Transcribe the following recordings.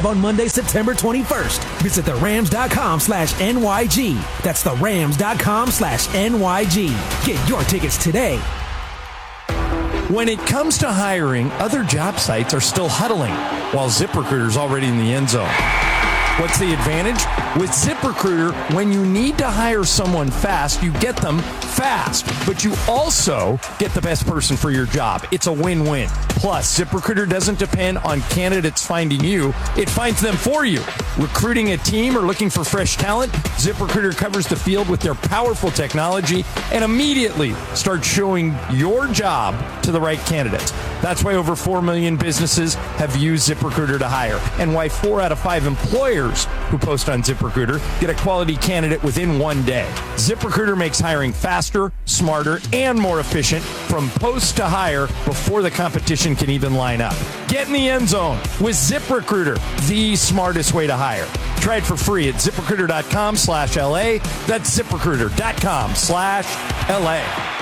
live on Monday, September 21st. Visit therams.com/NYG. That's therams.com/NYG. Get your tickets today. When it comes to hiring, other job sites are still huddling, while ZipRecruiter's already in the end zone. What's the advantage? With ZipRecruiter, when you need to hire someone fast, you get them fast, but you also get the best person for your job. It's a win-win. Plus, ZipRecruiter doesn't depend on candidates finding you. It finds them for you. Recruiting a team or looking for fresh talent, ZipRecruiter covers the field with their powerful technology and immediately starts showing your job to the right candidates. That's why over 4 million businesses have used ZipRecruiter to hire, and why 4 out of 5 employers who post on ZipRecruiter get a quality candidate within 1 day. ZipRecruiter makes hiring faster, smarter, and more efficient from post to hire before the competition can even line up. Get in the end zone with ZipRecruiter, the smartest way to hire. Try it for free at ZipRecruiter.com/LA. That's ZipRecruiter.com/LA.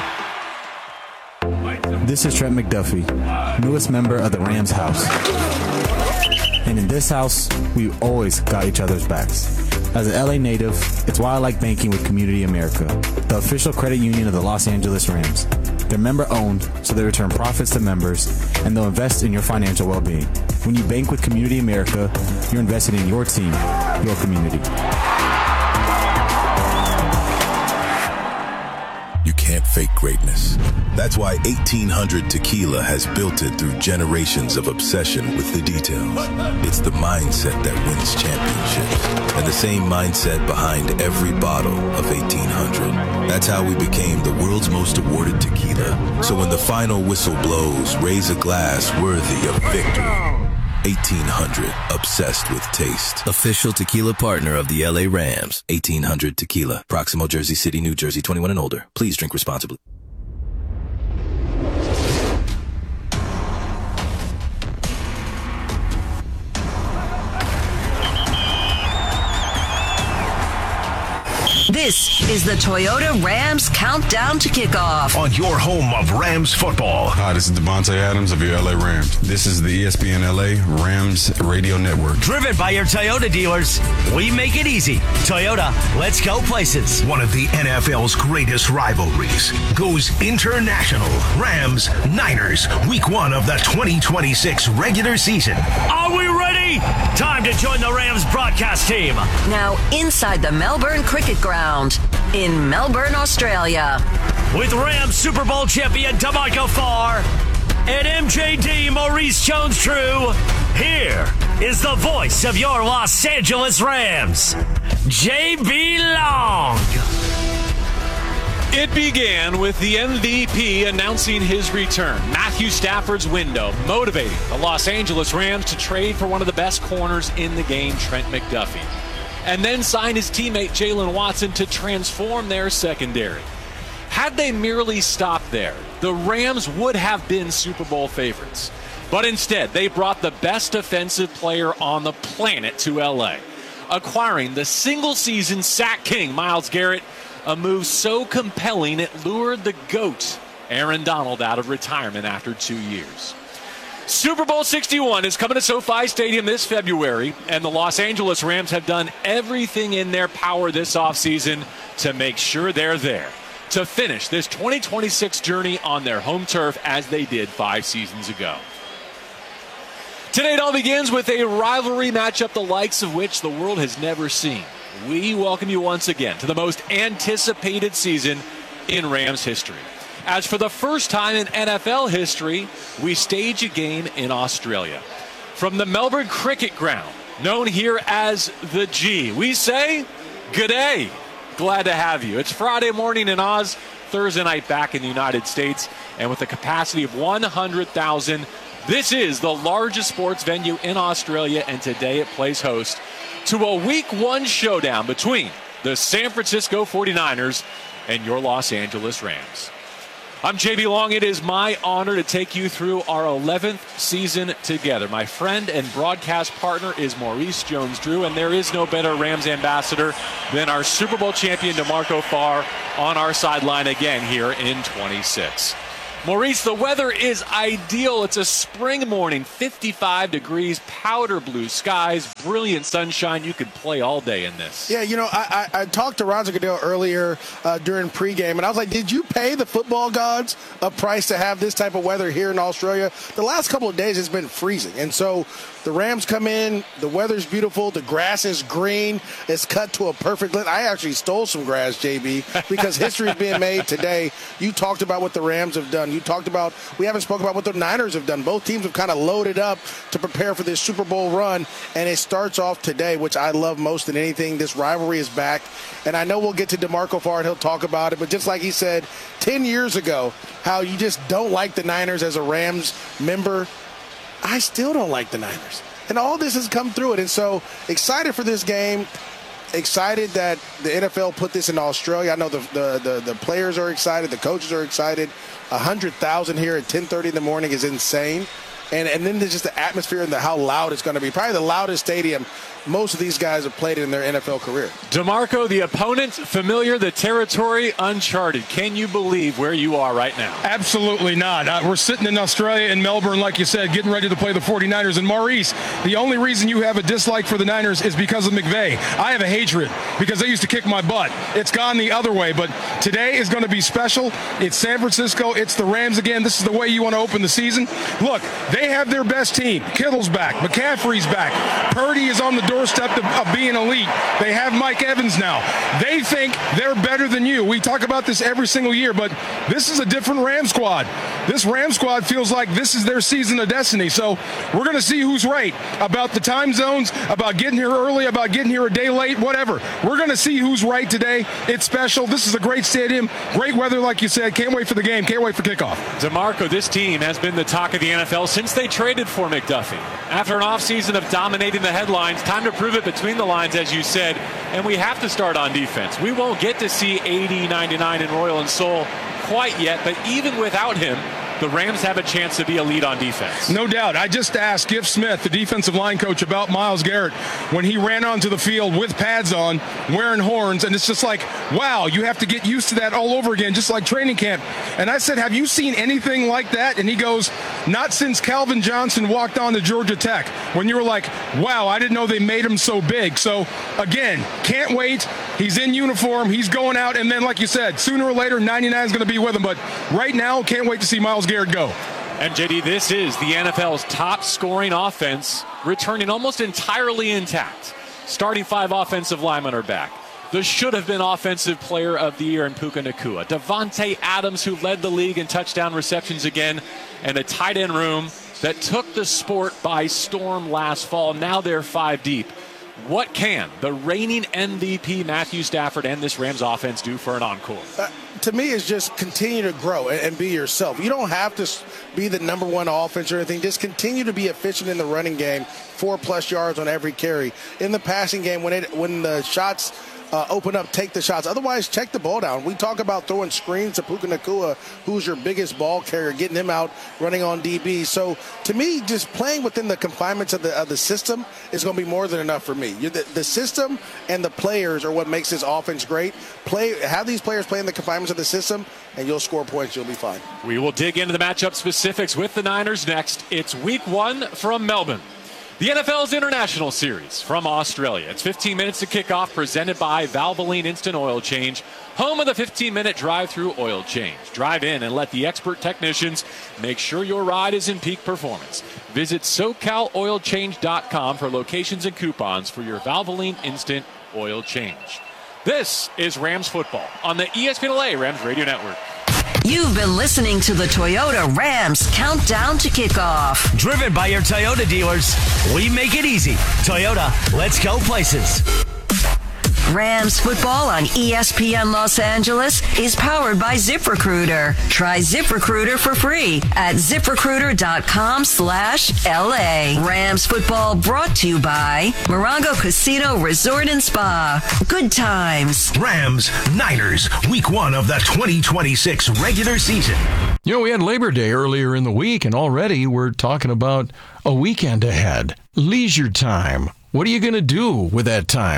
This is Trent McDuffie, newest member of the Rams house. And in this house, we always got each other's backs. As an LA native, it's why I like banking with Community America, the official credit union of the Los Angeles Rams. They're member-owned, so they return profits to members, and they'll invest in your financial well-being. When you bank with Community America, you're investing in your team, your community. You can't fake greatness. That's why 1800 Tequila has built it through generations of obsession with the details. It's the mindset that wins championships, and the same mindset behind every bottle of 1800. That's how we became the world's most awarded tequila. So when the final whistle blows, raise a glass worthy of victory. 1800, obsessed with taste. Official tequila partner of the LA Rams. 1800 Tequila. Proximo, Jersey City, New Jersey, 21 and older. Please drink responsibly. This is the Toyota Rams Countdown to Kickoff. On your home of Rams football. Hi, this is Devontae Adams of your LA Rams. This is the ESPN LA Rams Radio Network. Driven by your Toyota dealers, we make it easy. Toyota, let's go places. One of the NFL's greatest rivalries goes international. Rams, Niners, week 1 of the 2026 regular season. Are we ready? Time to join the Rams broadcast team. Now inside the Melbourne Cricket Ground in Melbourne, Australia. With Rams Super Bowl champion DeMarco Farr and MJD Maurice Jones-Drew, here is the voice of your Los Angeles Rams, JB Long. It began with the MVP announcing his return. Matthew Stafford's window motivating the Los Angeles Rams to trade for one of the best corners in the game, Trent McDuffie, and then sign his teammate Jalen Watson to transform their secondary. Had they merely stopped there, the Rams would have been Super Bowl favorites. But instead, they brought the best defensive player on the planet to LA, acquiring the single-season sack king Myles Garrett, a move so compelling it lured the GOAT, Aaron Donald, out of retirement after 2 years. Super Bowl 61 is coming to SoFi Stadium this February, and the Los Angeles Rams have done everything in their power this offseason to make sure they're there, to finish this 2026 journey on their home turf as they did 5 seasons ago. Today it all begins with a rivalry matchup the likes of which the world has never seen. We welcome you once again to the most anticipated season in Rams history. As for the first time in NFL history, we stage a game in Australia. From the Melbourne Cricket Ground, known here as the G, we say, g'day. Glad to have you. It's Friday morning in Oz, Thursday night back in the United States, and with a capacity of 100,000, this is the largest sports venue in Australia, and today it plays host to a Week 1 showdown between the San Francisco 49ers and your Los Angeles Rams. I'm JB Long. It is my honor to take you through our 11th season together. My friend and broadcast partner is Maurice Jones-Drew, and there is no better Rams ambassador than our Super Bowl champion DeMarco Farr on our sideline again here in 26. Maurice, the weather is ideal. It's a spring morning, 55 degrees, powder blue skies, brilliant sunshine. You could play all day in this. Yeah, I talked to Roger Goodell earlier during pregame, and I was like, did you pay the football gods a price to have this type of weather here in Australia? The last couple of days it's been freezing, and so the Rams come in, the weather's beautiful, the grass is green, it's cut to a perfect length. I actually stole some grass, JB, because history is being made today. You talked about what the Rams have done. We haven't spoken about what the Niners have done. Both teams have kind of loaded up to prepare for this Super Bowl run, and it starts off today, which I love most than anything. This rivalry is back, and I know we'll get to DeMarco Farr and he'll talk about it, but just like he said 10 years ago, how you just don't like the Niners as a Rams member, I still don't like the Niners. And all this has come through it, and so excited for this game. Excited that the NFL put this in Australia. I know the players are excited. The coaches are excited. 100,000 here at 10:30 in the morning is insane. And then there's just the atmosphere and how loud it's going to be. Probably the loudest stadium most of these guys have played in their NFL career. DeMarco, the opponent familiar, the territory uncharted. Can you believe where you are right now? Absolutely not. We're sitting in Australia, in Melbourne, like you said, getting ready to play the 49ers. And Maurice, the only reason you have a dislike for the Niners is because of McVay. I have a hatred because they used to kick my butt. It's gone the other way. But today is going to be special. It's San Francisco. It's the Rams again. This is the way you want to open the season. Look, they have their best team. Kittle's back. McCaffrey's back. Purdy is on the doorstep of being elite. They have Mike Evans now. They think they're better than you. We talk about this every single year, but this is a different Ram squad. This Ram squad feels like this is their season of destiny. So we're going to see who's right about the time zones, about getting here early, about getting here a day late, whatever. We're going to see who's right today. It's special. This is a great stadium. Great weather, like you said. Can't wait for the game. Can't wait for kickoff. DeMarco, this team has been the talk of the NFL since they traded for McDuffie. After an offseason of dominating the headlines, time to prove it between the lines, as you said, and we have to start on defense. We won't get to see 80-99 in Royal and Soul quite yet, but even without him, the Rams have a chance to be elite on defense. No doubt. I just asked Giff Smith, the defensive line coach, about Myles Garrett when he ran onto the field with pads on, wearing horns, and it's just like, wow, you have to get used to that all over again, just like training camp. And I said, have you seen anything like that? And he goes, not since Calvin Johnson walked on to Georgia Tech, when you were like, wow, I didn't know they made him so big. So, again, can't wait. He's in uniform. He's going out. And then, like you said, sooner or later, 99 is going to be with him. But right now, can't wait to see Myles Garrett go. And JD, this is the NFL's top scoring offense, returning almost entirely intact. Starting 5 offensive linemen are back. The should have been offensive player of the year in Puka Nacua. Devontae Adams, who led the league in touchdown receptions again, and a tight end room that took the sport by storm last fall. Now they're 5 deep. What can the reigning MVP Matthew Stafford and this Rams offense do for an encore? To me, it's just continue to grow and be yourself. You don't have to be the number one offense or anything. Just continue to be efficient in the running game, 4+ yards on every carry. In the passing game, when the shots open up, take the shots. Otherwise, check the ball down. We talk about throwing screens to Puka Nacua, who's your biggest ball carrier, getting him out, running on DB. So, to me, just playing within the confinements of the system is going to be more than enough for me. The system and the players are what makes this offense great. Have these players play in the confinements of the system, and you'll score points. You'll be fine. We will dig into the matchup specifics with the Niners next. It's week 1 from Melbourne. The NFL's International Series from Australia. It's 15 minutes to kick off, presented by Valvoline Instant Oil Change, home of the 15-minute drive-through oil change. Drive in and let the expert technicians make sure your ride is in peak performance. Visit SoCalOilChange.com for locations and coupons for your Valvoline Instant Oil Change. This is Rams football on the ESPN LA Rams Radio Network. You've been listening to the Toyota Rams Countdown to Kickoff. Driven by your Toyota dealers, we make it easy. Toyota, let's go places. Rams football on ESPN Los Angeles is powered by ZipRecruiter. Try ZipRecruiter for free at ZipRecruiter.com/LA. Rams football brought to you by Morongo Casino Resort and Spa. Good times. Rams, Niners, week 1 of the 2026 regular season. You know, we had Labor Day earlier in the week, and already we're talking about a weekend ahead. Leisure time. What are you going to do with that time?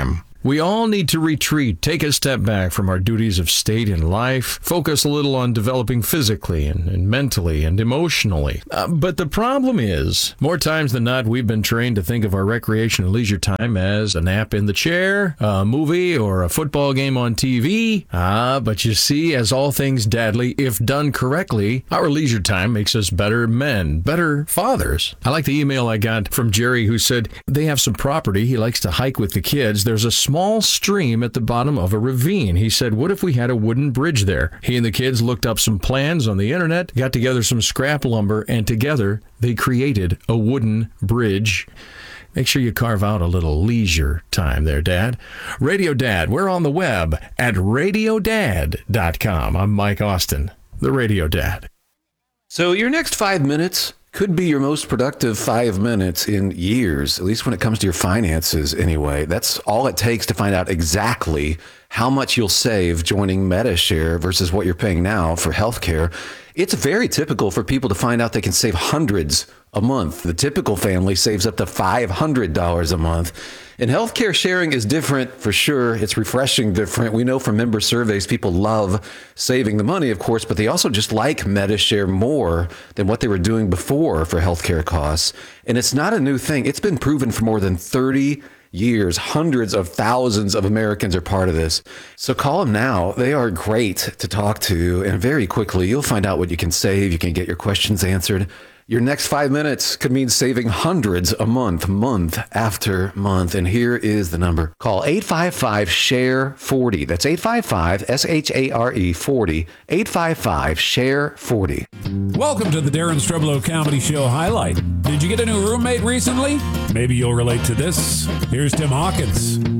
We all need to retreat, take a step back from our duties of state and life, focus a little on developing physically and mentally and emotionally. But the problem is, more times than not, we've been trained to think of our recreation and leisure time as a nap in the chair, a movie, or a football game on TV. But you see, as all things dadly, if done correctly, our leisure time makes us better men, better fathers. I like the email I got from Jerry, who said they have some property. He likes to hike with the kids. There's a small stream at the bottom of a ravine. He said, what if we had a wooden bridge there? He and the kids looked up some plans on the internet, got together some scrap lumber, and together they created a wooden bridge. Make sure you carve out a little leisure time there, Dad. Radio Dad, we're on the web at radiodad.com. I'm Mike Austin, the Radio Dad. So your next 5 minutes could be your most productive 5 minutes in years, at least when it comes to your finances anyway. That's all it takes to find out exactly how much you'll save joining Medi-Share versus what you're paying now for healthcare. It's very typical for people to find out they can save hundreds a month. The typical family saves up to $500 a month. And healthcare sharing is different for sure. It's refreshing different. We know from member surveys, people love saving the money, of course, but they also just like Medi-Share more than what they were doing before for healthcare costs. And it's not a new thing. It's been proven for more than 30 years. Hundreds of thousands of Americans are part of this. So call them now. They are great to talk to. And very quickly, you'll find out what you can save. You can get your questions answered. Your next 5 minutes could mean saving hundreds a month, month after month. And here is the number. Call 855-SHARE-40. That's 855-SHARE 40. 855-SHARE-40. Welcome to the Darren Streblow Comedy Show Highlight. Did you get a new roommate recently? Maybe you'll relate to this. Here's Tim Hawkins.